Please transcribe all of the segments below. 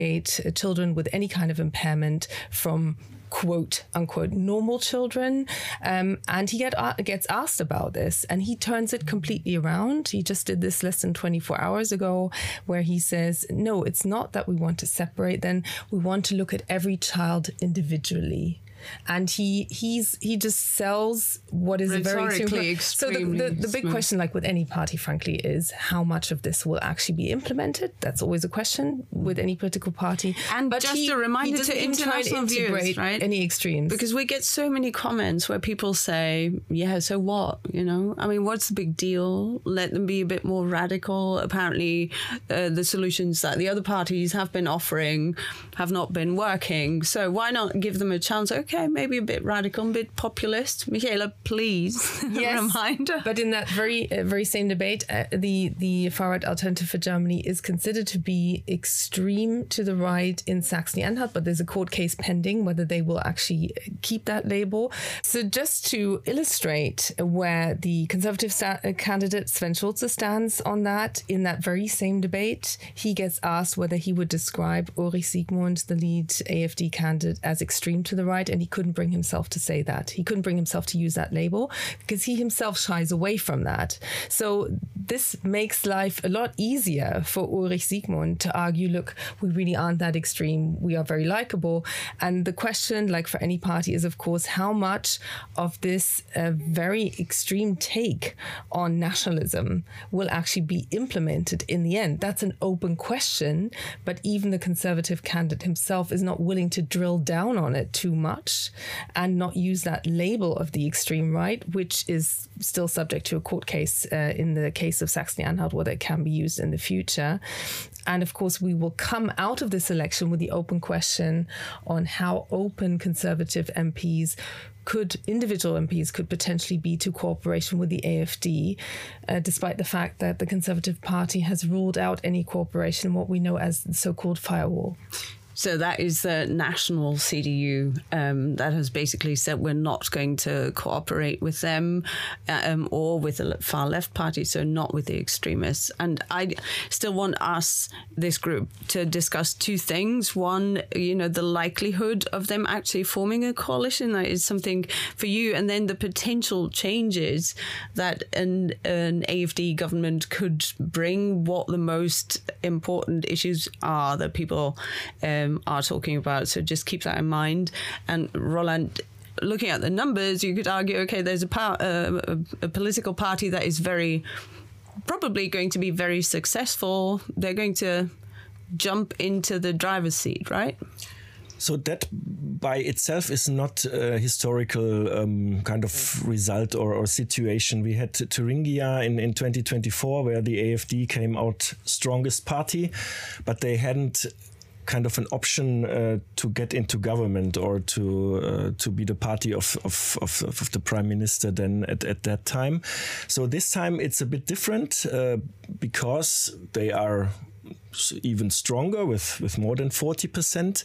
children with any kind of impairment from quote unquote normal children, and he gets asked about this, and he turns it completely around. He just did this less than 24 hours ago, where he says, no, it's not that we want to separate them, we want to look at every child individually. And he just sells what is a very extremely. So the big question, like with any party, frankly, is how much of this will actually be implemented. That's always a question with any political party. And but just a reminder to international viewers, right? Any extremes, because we get so many comments where people say, "Yeah, so what? You know, I mean, what's the big deal? Let them be a bit more radical." Apparently, the solutions that the other parties have been offering have not been working. So why not give them a chance? Okay, maybe a bit radical, a bit populist. Michaela, please, yes, reminder. But in that very same debate, the far-right Alternative for Germany is considered to be extreme to the right in Saxony-Anhalt, but there's a court case pending whether they will actually keep that label. So just to illustrate where the Conservative candidate Sven Schulze stands on that, in that very same debate, he gets asked whether he would describe Ulrich Siegmund, the lead AfD candidate, as extreme to the right, and he couldn't bring himself to say that. He couldn't bring himself to use that label because he himself shies away from that. So this makes life a lot easier for Ulrich Siegmund to argue, look, we really aren't that extreme. We are very likable. And the question, like for any party, is, of course, how much of this very extreme take on nationalism will actually be implemented in the end? That's an open question, but even the Conservative candidate himself is not willing to drill down on it too much and not use that label of the extreme right, which is still subject to a court case in the case of Saxony-Anhalt, whether it can be used in the future. And of course, we will come out of this election with the open question on how open Conservative MPs individual MPs could potentially be to cooperation with the AfD, despite the fact that the Conservative Party has ruled out any cooperation in what we know as the so-called firewall. So that is the national CDU that has basically said we're not going to cooperate with them or with the far left party, so not with the extremists. And I still want us, this group, to discuss two things. One, you know, the likelihood of them actually forming a coalition. That is something for you. And then the potential changes that an AfD government could bring, what the most important issues are that people are talking about. So just keep that in mind. And Roland, looking at the numbers, you could argue, okay, there's a political party that is probably going to be very successful. They're going to jump into the driver's seat, right? So that by itself is not a historical kind of result or situation. We had Thuringia in 2024, where the AfD came out strongest party, but they hadn't kind of an option to get into government or to be the party of the prime minister then at that time. So this time it's a bit different because they are even stronger with more than 40%,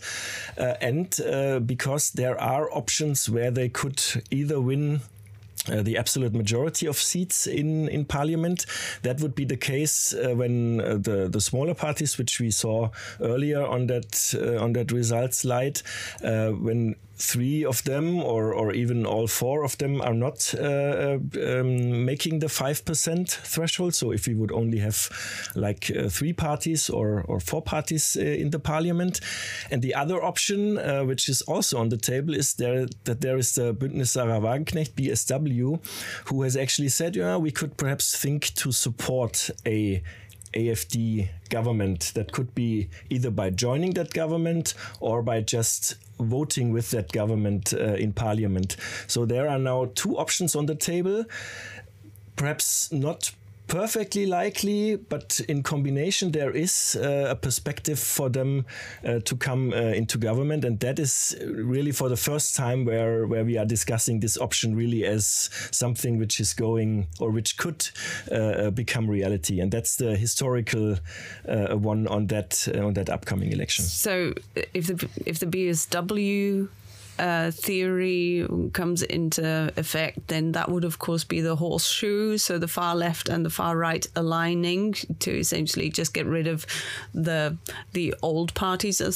and because there are options where they could either win the absolute majority of seats in parliament. That would be the case when the smaller parties, which we saw earlier on that result slide, when three of them or even all four of them are not making the 5% threshold. So if we would only have like three parties or four parties in the parliament. And the other option, which is also on the table, is that there is the Bündnis Sarah Wagenknecht, BSW, who has actually said, yeah, we could perhaps think to support a AfD government. That could be either by joining that government or by just voting with that government in parliament. So there are now two options on the table, perhaps not perfectly likely, but in combination there is a perspective for them to come into government, and that is really for the first time where we are discussing this option really as something which is going or which could become reality, and that's the historical one on that upcoming election. So if the BSW theory comes into effect, then that would, of course, be the horseshoe. So the far left and the far right aligning to essentially just get rid of the old parties, as